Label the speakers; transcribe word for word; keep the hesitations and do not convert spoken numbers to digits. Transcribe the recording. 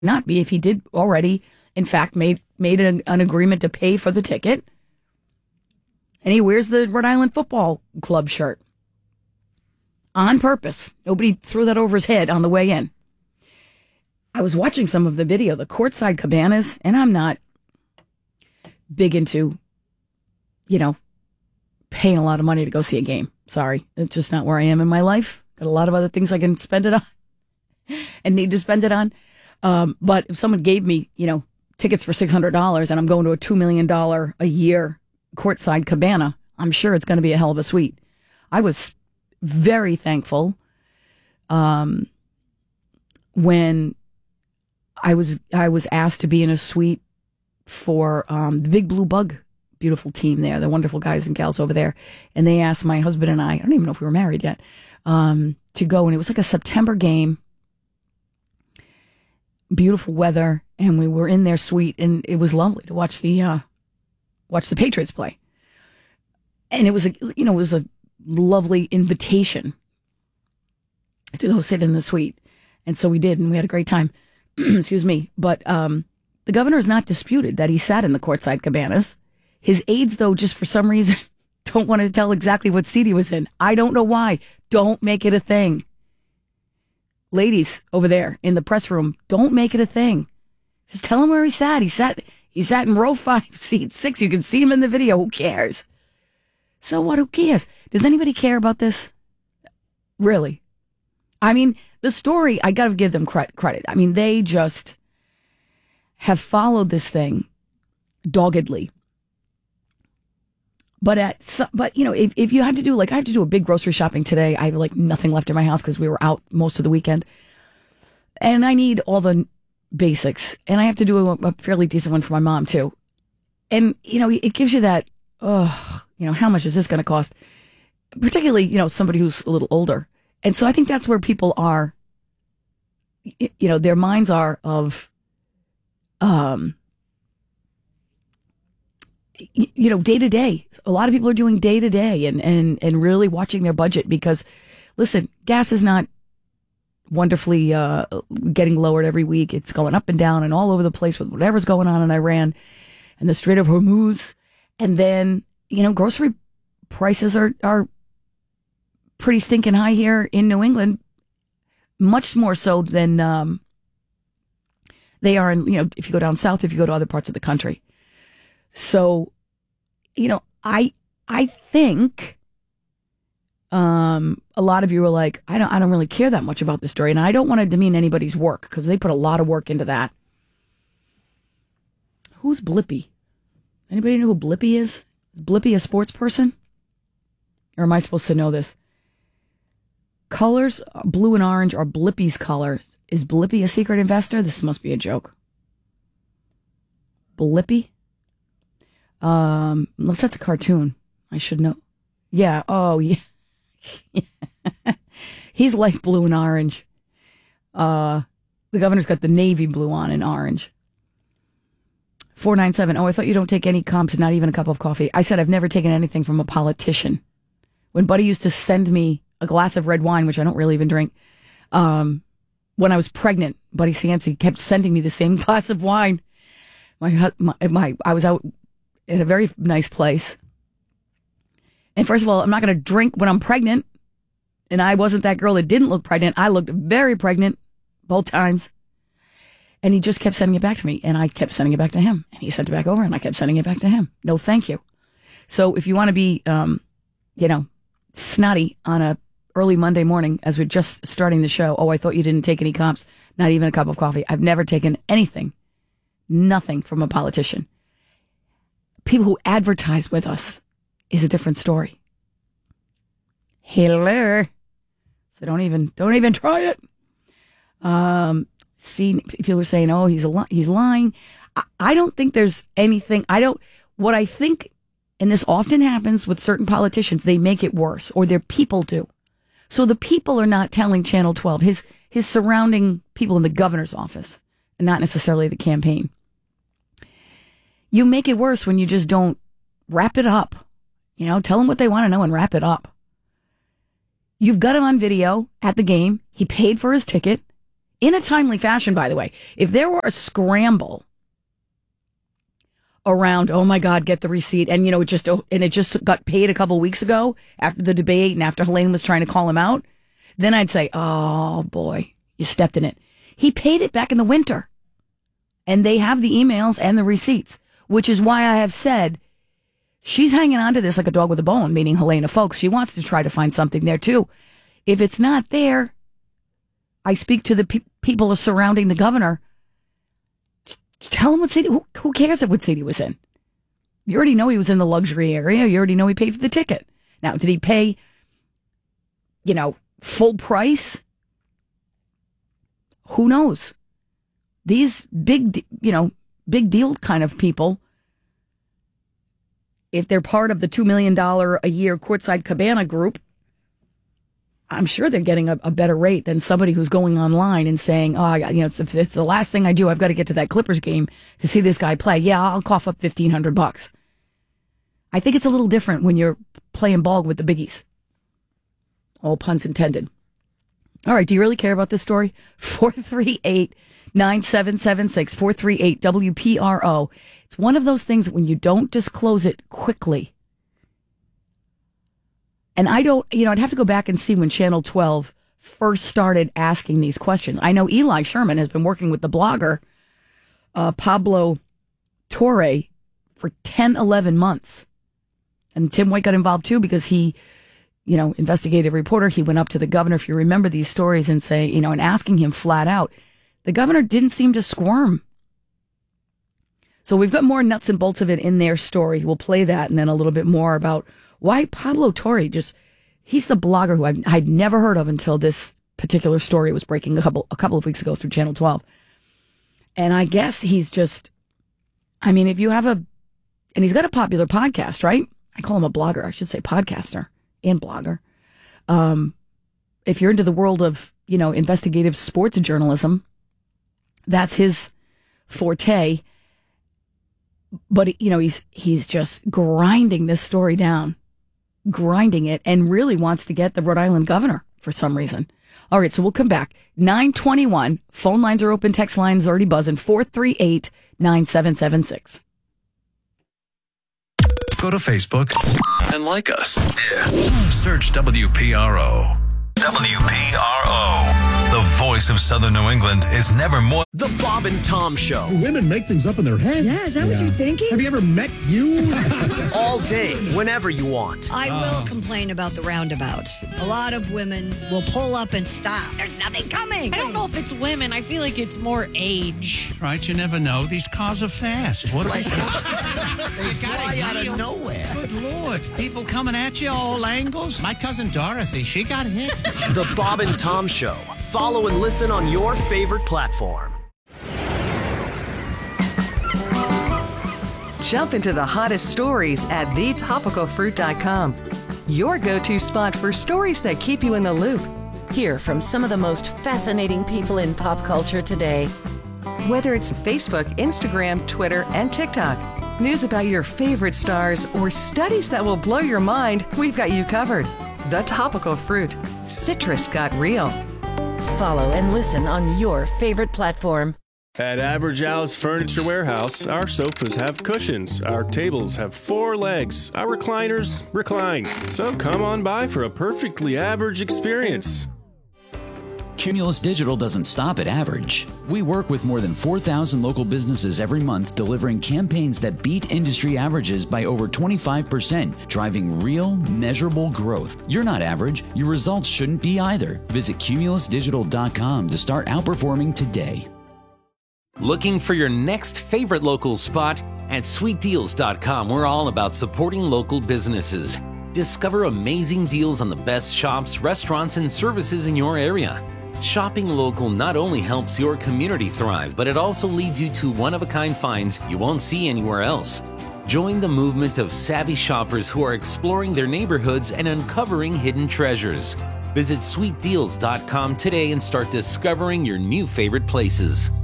Speaker 1: not be if he did already, in fact, made made an, an agreement to pay for the ticket. And he wears the Rhode Island Football Club shirt on purpose. Nobody threw that over his head on the way in. I was watching some of the video, the courtside cabanas, and I'm not big into, you know, paying a lot of money to go see a game. Sorry, it's just not where I am in my life. Got a lot of other things I can spend it on and need to spend it on. Um, but if someone gave me, you know, tickets for six hundred dollars and I'm going to a two million dollars a year courtside cabana, I'm sure it's going to be a hell of a suite. I was very thankful um, when I was I was asked to be in a suite for um, the Big Blue Bug, beautiful team there, the wonderful guys and gals over there. And they asked my husband and I, I don't even know if we were married yet, um, to go. And it was like a September game, beautiful weather, and we were in their suite, and it was lovely to watch the uh, watch the Patriots play. And it was a you know it was a lovely invitation to go sit in the suite, and so we did, and we had a great time. Excuse me, but um, the governor has not disputed that he sat in the courtside cabanas. His aides, though, just for some reason, don't want to tell exactly what seat he was in. I don't know why. Don't make it a thing. Ladies over there in the press room, don't make it a thing. Just tell him where he sat. He sat he sat in row five, seat six. You can see him in the video. Who cares? So what? Who cares? Does anybody care about this? Really? I mean, the story, I got to give them credit. I mean, they just have followed this thing doggedly. But at, but you know, if, if you had to do, like, I have to do a big grocery shopping today. I have like nothing left in my house because we were out most of the weekend. And I need all the basics. And I have to do a, a fairly decent one for my mom too. And, you know, it gives you that, oh, you know, how much is this going to cost? Particularly, you know, somebody who's a little older. And so I think that's where people are, you know, their minds are of, um, you know, day to day. A lot of people are doing day to day and, and, and really watching their budget because, listen, gas is not wonderfully uh, getting lowered every week. It's going up and down and all over the place with whatever's going on in Iran and the Strait of Hormuz. And then, you know, grocery prices are, are pretty stinking high here in New England, much more so than um, they are in, you know, if you go down south, if you go to other parts of the country. So, you know, I I think um, a lot of you are like, I don't I don't really care that much about this story, and I don't want to demean anybody's work because they put a lot of work into that. Who's Blippi? Anybody know who Blippi is? Is Blippi a sports person? Or am I supposed to know this? Colors, blue and orange, are Blippi's colors. Is Blippi a secret investor? This must be a joke. Blippi? Um, unless that's a cartoon. I should know. Yeah. Oh, yeah. He's like blue and orange. Uh, the governor's got the navy blue on and orange. four nine seven. Oh, I thought you don't take any comps, not even a cup of coffee. I said I've never taken anything from a politician. When Buddy used to send me a glass of red wine, which I don't really even drink, um, when I was pregnant, Buddy Cianci kept sending me the same glass of wine. My, my, my I was out in a very nice place. And first of all, I'm not going to drink when I'm pregnant. And I wasn't that girl that didn't look pregnant. I looked very pregnant both times. And he just kept sending it back to me. And I kept sending it back to him. And he sent it back over and I kept sending it back to him. No, thank you. So if you want to be, um, you know, snotty on a early Monday morning as we're just starting the show. Oh, I thought you didn't take any comps. Not even a cup of coffee. I've never taken anything, nothing from a politician. People who advertise with us is a different story. Hello. So don't even, don't even try it. Um, see, people are saying, oh, he's a li- he's lying. I, I don't think there's anything. I don't, what I think, and this often happens with certain politicians, they make it worse, or their people do. So the people are not telling Channel twelve, his, his surrounding people in the governor's office, and not necessarily the campaign. You make it worse when you just don't wrap it up. You know, tell them what they want to know and wrap it up. You've got him on video at the game. He paid for his ticket. in a timely fashion, by the way. If there were a scramble around, oh my God, get the receipt, and you know, it just and it just got paid a couple weeks ago after the debate and after Helene was trying to call him out, then I'd say, oh boy, you stepped in it. He paid it back in the winter, and they have the emails and the receipts, which is why I have said she's hanging on to this like a dog with a bone, meaning Helena Folks. She wants to try to find something there too. If it's not there, I speak to the pe- people surrounding the governor. Tell him what city. Who, who cares what city he was in? You already know he was in the luxury area. You already know he paid for the ticket. Now, did he pay, you know, full price? Who knows? These big, you know, big deal kind of people, if they're part of the two million dollars a year Courtside Cabana group, I'm sure they're getting a, a better rate than somebody who's going online and saying, oh, I got, you know, it's, it's the last thing I do. I've got to get to that Clippers game to see this guy play. Yeah, I'll cough up fifteen hundred bucks. I think it's a little different when you're playing ball with the biggies. All puns intended. All right. Do you really care about this story? four three eight, nine seven seven six, four three eight W P R O. It's one of those things that when you don't disclose it quickly. And I don't, you know, I'd have to go back and see when Channel twelve first started asking these questions. I know Eli Sherman has been working with the blogger, uh, Pablo Torre, for ten, eleven months. And Tim White got involved too because he, you know, investigative reporter. He went up to the governor, if you remember these stories, and say, you know, and asking him flat out. The governor didn't seem to squirm. So we've got more nuts and bolts of it in their story. We'll play that and then a little bit more about why Pablo Torre just, he's the blogger who I've, I'd never heard of until this particular story was breaking a couple, a couple of weeks ago through Channel twelve. And I guess he's just, I mean, if you have a, and he's got a popular podcast, right? I call him a blogger. I should say podcaster and blogger. Um, if you're into the world of, you know, investigative sports journalism, that's his forte. But, you know, he's he's just grinding this story down, grinding it, and really wants to get the Rhode Island governor for some reason. All right, so we'll come back. nine twenty-one, phone lines are open, text lines already buzzing, four three eight, nine seven seven six.
Speaker 2: Go to Facebook and like us. Yeah. Search W P R O. W P R O. The voice of Southern New England is never more.
Speaker 3: The Bob and Tom Show.
Speaker 4: Women make things up in their head.
Speaker 5: Yeah, is that yeah. what you're thinking?
Speaker 4: Have you ever met you?
Speaker 3: All day, whenever you want.
Speaker 5: I will complain about the roundabouts. A lot of women will pull up and stop. There's nothing coming.
Speaker 6: I don't know if it's women. I feel like it's more age.
Speaker 7: Right, you never know. These cars are fast. What
Speaker 8: like, they fly out of nowhere.
Speaker 7: Good Lord. People coming at you all angles.
Speaker 8: My cousin Dorothy, she got hit.
Speaker 3: The Bob and Tom Show. Follow and listen on your favorite platform.
Speaker 9: Jump into the hottest stories at the topical fruit dot com. Your go-to spot for stories that keep you in the loop. Hear from some of the most fascinating people in pop culture today. Whether it's Facebook, Instagram, Twitter, and TikTok, news about your favorite stars, or studies that will blow your mind, we've got you covered. The Topical Fruit. Citrus got real. Follow and listen on your favorite platform.
Speaker 10: At Average Al's Furniture Warehouse, our sofas have cushions, our tables have four legs, our recliners recline. So come on by for a perfectly average experience.
Speaker 11: Cumulus Digital doesn't stop at average. We work with more than four thousand local businesses every month, delivering campaigns that beat industry averages by over twenty-five percent, driving real, measurable growth. You're not average. Your results shouldn't be either. Visit cumulus digital dot com to start outperforming today.
Speaker 12: Looking for your next favorite local spot? At sweet deals dot com, we're all about supporting local businesses. Discover amazing deals on the best shops, restaurants, and services in your area. Shopping local not only helps your community thrive, but it also leads you to one-of-a-kind finds you won't see anywhere else. Join the movement of savvy shoppers who are exploring their neighborhoods and uncovering hidden treasures. Visit sweet deals dot com today and start discovering your new favorite places.